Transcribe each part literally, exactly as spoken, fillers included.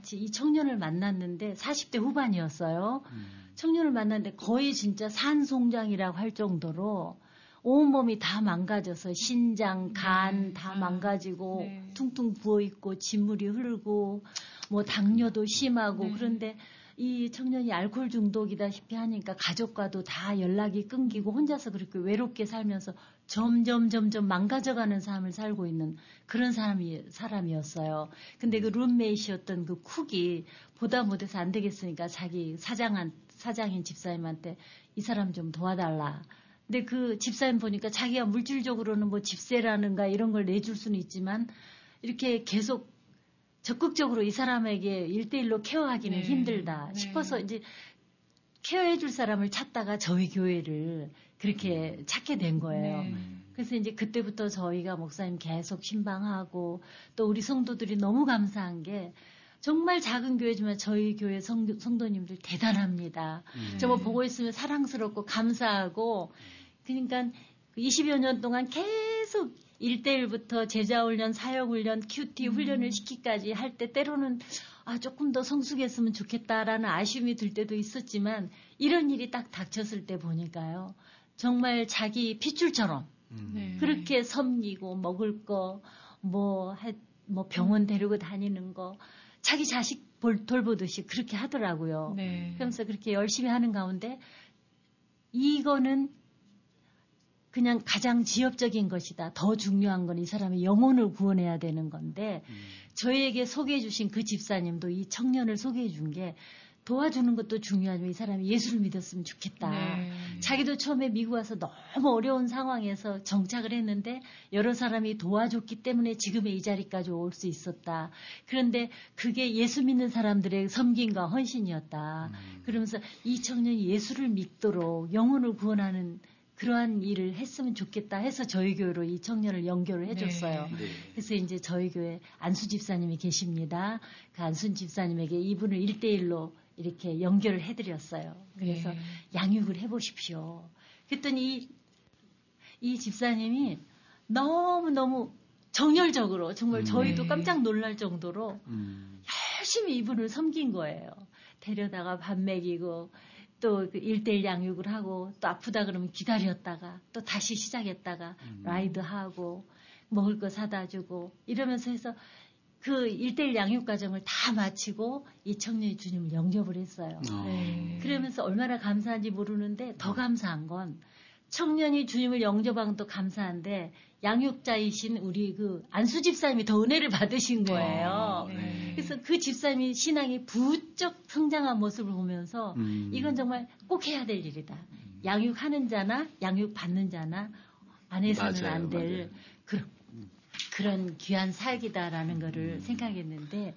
이 청년을 만났는데 사십 대 후반이었어요. 음. 청년을 만났는데 거의 진짜 산송장이라고 할 정도로 온몸이 다 망가져서 신장, 간 네. 다 아, 망가지고 네. 퉁퉁 부어있고 진물이 흐르고 뭐 당뇨도 심하고 네. 그런데 이 청년이 알코올 중독이다시피 하니까 가족과도 다 연락이 끊기고 혼자서 그렇게 외롭게 살면서 점점 점점 망가져가는 삶을 살고 있는 그런 사람이, 사람이었어요. 근데 그 룸메이트였던 그 쿡이 보다 못해서 안 되겠으니까 자기 사장한, 사장인 집사님한테 이 사람 좀 도와달라. 근데 그 집사님 보니까 자기가 물질적으로는 뭐 집세라는가 이런 걸 내줄 수는 있지만 이렇게 계속 적극적으로 이 사람에게 일대일로 케어하기는 네. 힘들다 네. 싶어서 이제 케어해 줄 사람을 찾다가 저희 교회를 그렇게 찾게 된 거예요. 네. 그래서 이제 그때부터 저희가 목사님 계속 신방하고 또 우리 성도들이 너무 감사한 게 정말 작은 교회지만 저희 교회 성, 성도님들 대단합니다. 네. 정말 보고 있으면 사랑스럽고 감사하고 그러니까 이십여 년 동안 계속 일대일부터 제자훈련, 사역훈련, 큐티 훈련을 시키기까지 할 때 때로는 아 조금 더 성숙했으면 좋겠다라는 아쉬움이 들 때도 있었지만 이런 일이 딱 닥쳤을 때 보니까요. 정말 자기 핏줄처럼 음. 그렇게 섬기고 먹을 거, 뭐, 뭐 병원 데리고 다니는 거 자기 자식 볼, 돌보듯이 그렇게 하더라고요. 네. 그러면서 그렇게 열심히 하는 가운데 이거는 그냥 가장 지엽적인 것이다. 더 중요한 건 이 사람의 영혼을 구원해야 되는 건데 음. 저희에게 소개해 주신 그 집사님도 이 청년을 소개해 준 게 도와주는 것도 중요하지만 이 사람이 예수를 믿었으면 좋겠다. 네. 자기도 처음에 미국 와서 너무 어려운 상황에서 정착을 했는데 여러 사람이 도와줬기 때문에 지금의 이 자리까지 올 수 있었다. 그런데 그게 예수 믿는 사람들의 섬김과 헌신이었다. 음. 그러면서 이 청년이 예수를 믿도록 영혼을 구원하는 그러한 일을 했으면 좋겠다 해서 저희 교회로 이 청년을 연결을 해줬어요. 네. 네. 그래서 이제 저희 교회 안수 집사님이 계십니다. 그 안수 집사님에게 이분을 일대일로 이렇게 연결을 해드렸어요. 그래서 네. 양육을 해보십시오. 그랬더니 이, 이 집사님이 너무너무 정열적으로 정말 저희도 네. 깜짝 놀랄 정도로 음. 열심히 이분을 섬긴 거예요. 데려다가 밥 먹이고 또 일대일 양육을 하고 또 아프다 그러면 기다렸다가 또 다시 시작했다가 음. 라이드하고 먹을 거 사다 주고 이러면서 해서 그 일대일 양육 과정을 다 마치고 이 청년이 주님을 영접을 했어요. 어. 네. 그러면서 얼마나 감사한지 모르는데 더 감사한 건 청년이 주님을 영접한 것도 감사한데 양육자이신 우리 그 안수 집사님이 더 은혜를 받으신 거예요. 네. 그래서 그 집사님이 신앙이 부쩍 성장한 모습을 보면서 음. 이건 정말 꼭 해야 될 일이다. 양육하는 자나 양육받는 자나 안 해서는 안 될 그런, 그런 귀한 사역이다라는 거를 음. 생각했는데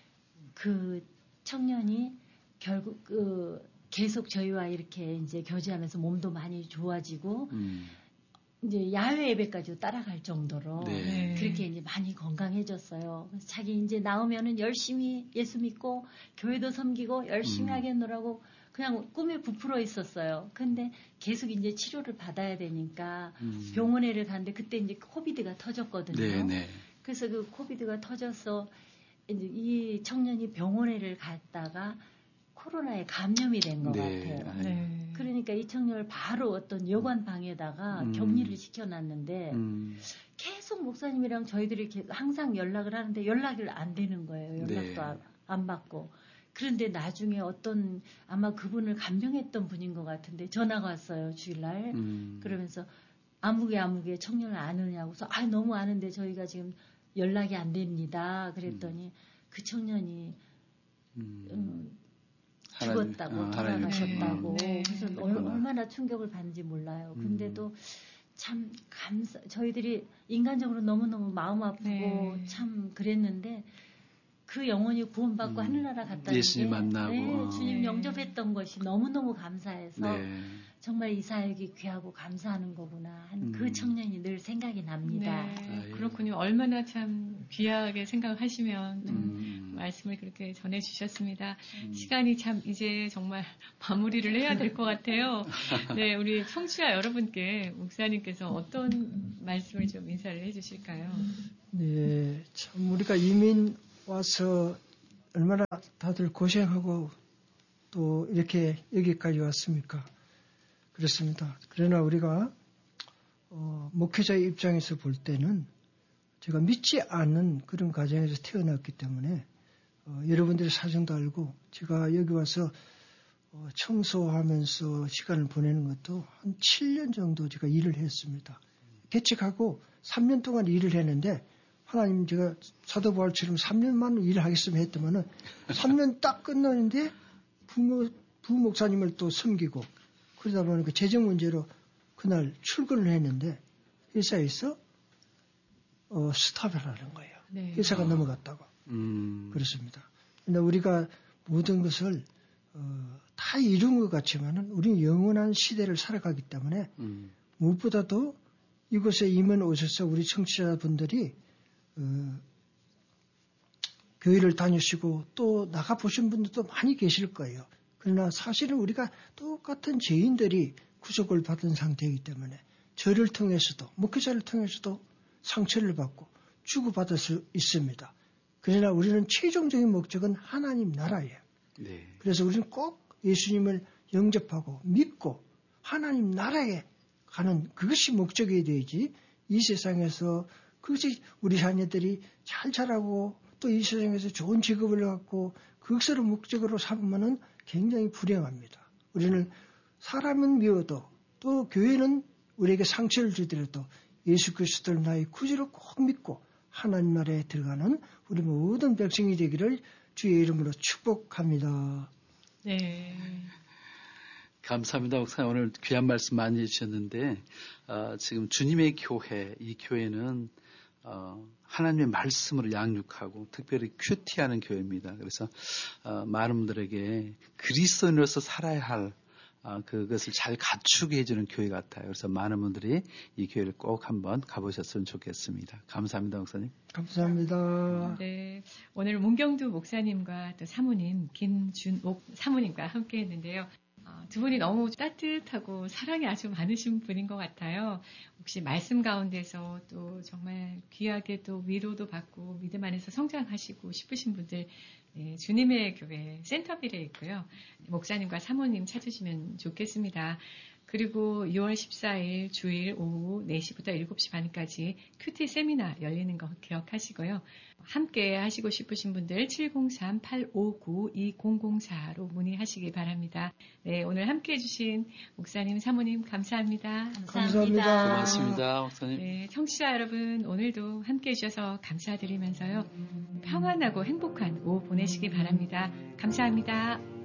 그 청년이 결국 그 계속 저희와 이렇게 이제 교제하면서 몸도 많이 좋아지고 음. 이제 야외 예배까지 따라갈 정도로 네. 그렇게 이제 많이 건강해졌어요. 그래서 자기 이제 나오면은 열심히 예수 믿고 교회도 섬기고 열심히 음. 하겠노라고 그냥 꿈에 부풀어 있었어요. 근데 계속 이제 치료를 받아야 되니까 음. 병원에를 갔는데 그때 이제 코비드가 터졌거든요. 네, 네. 그래서 그 코비드가 터져서 이제 이 청년이 병원에를 갔다가 코로나에 감염이 된 것 네. 같아요. 네. 그러니까 이 청년을 바로 어떤 여관 방에다가 음. 격리를 시켜놨는데 음. 계속 목사님이랑 저희들이 항상 연락을 하는데 연락이 안 되는 거예요. 연락도 네. 안 받고. 그런데 나중에 어떤 아마 그분을 감명했던 분인 것 같은데 전화가 왔어요. 주일날. 음. 그러면서 아무개 아무개 청년을 아느냐고 해서 아 너무 아는데 저희가 지금 연락이 안 됩니다. 그랬더니 음. 그 청년이 음. 음, 죽었다고 어, 돌아가셨다고 네. 그래서 네. 얼마나 충격을 받는지 몰라요. 음. 근데도 참 감사 저희들이 인간적으로 너무너무 마음 아프고 네. 참 그랬는데 그 영혼이 구원받고 음. 하늘나라 갔다는 예수님 게 만나고 네, 주님 영접했던 것이 너무너무 감사해서 네. 정말 이 사역이 귀하고 감사하는 거구나 하는 음. 그 청년이 늘 생각이 납니다. 네, 아, 예. 그렇군요. 얼마나 참 귀하게 생각하시면 음. 말씀을 그렇게 전해주셨습니다. 음. 시간이 참 이제 정말 마무리를 해야 될 것 같아요. 네, 우리 청취자 여러분께 목사님께서 어떤 말씀을 좀 인사를 해주실까요? 네, 참 우리가 이민 와서 얼마나 다들 고생하고 또 이렇게 여기까지 왔습니까? 그렇습니다. 그러나 우리가 어, 목회자의 입장에서 볼 때는 제가 믿지 않는 그런 가정에서 태어났기 때문에 어, 여러분들의 사정도 알고 제가 여기 와서 어, 청소하면서 시간을 보내는 것도 한 칠 년 정도 제가 일을 했습니다. 개척하고 삼 년 동안 일을 했는데 하나님 제가 사도 바울처럼 삼 년만 일을 하겠으면 했더만은 삼 년 딱 끝나는데 부모, 부목사님을 또 섬기고 그러다 보니까 재정 문제로 그날 출근을 했는데 회사에서 어, 스탑을 하는 거예요. 네. 회사가 아. 넘어갔다고. 음. 그렇습니다. 근데 우리가 모든 것을 어, 다 이룬 것 같지만은 우리는 영원한 시대를 살아가기 때문에 음. 무엇보다도 이곳에 임원 오셔서 우리 청취자분들이 어, 교회를 다니시고 또 나가보신 분들도 많이 계실 거예요. 그러나 사실은 우리가 똑같은 죄인들이 구속을 받은 상태이기 때문에 저를 통해서도 목회자를 통해서도 상처를 받고 주고받을 수 있습니다. 그러나 우리는 최종적인 목적은 하나님 나라예요. 네. 그래서 우리는 꼭 예수님을 영접하고 믿고 하나님 나라에 가는 그것이 목적이 되지 이 세상에서 그것이 우리 자녀들이 잘 자라고 또 이 세상에서 좋은 직업을 갖고 그것을 목적으로 삼으면 굉장히 불행합니다. 우리는 사람은 미워도 또 교회는 우리에게 상처를 주더라도 예수 그리스도를 나의 구주로 꼭 믿고 하나님 나라에 들어가는 우리 모든 백성이 되기를 주의 이름으로 축복합니다. 네. 감사합니다. 목사님 오늘 귀한 말씀 많이 해주셨는데 어, 지금 주님의 교회, 이 교회는 어, 하나님의 말씀으로 양육하고 특별히 큐티하는 교회입니다. 그래서 어, 많은 분들에게 그리스도인으로서 살아야 할 어, 그것을 잘 갖추게 해주는 교회 같아요. 그래서 많은 분들이 이 교회를 꼭 한번 가보셨으면 좋겠습니다. 감사합니다, 목사님. 감사합니다. 네, 오늘 문경두 목사님과 또 사모님 김준옥 사모님과 함께했는데요. 어, 두 분이 너무 따뜻하고 사랑이 아주 많으신 분인 것 같아요. 혹시 말씀 가운데서 또 정말 귀하게 또 위로도 받고 믿음 안에서 성장하시고 싶으신 분들 네, 주님의 교회 센터빌에 있고요. 목사님과 사모님 찾으시면 좋겠습니다. 그리고 유월 십사일 주일 오후 네 시부터 일곱 시 반까지 큐티 세미나 열리는 거 기억하시고요. 함께 하시고 싶으신 분들 칠공삼 팔오구 이공공사로 문의하시기 바랍니다. 네, 오늘 함께 해주신 목사님, 사모님 감사합니다. 감사합니다. 고맙습니다, 목사님. 네, 청취자 여러분 오늘도 함께 해주셔서 감사드리면서요. 평안하고 행복한 오후 보내시기 바랍니다. 감사합니다.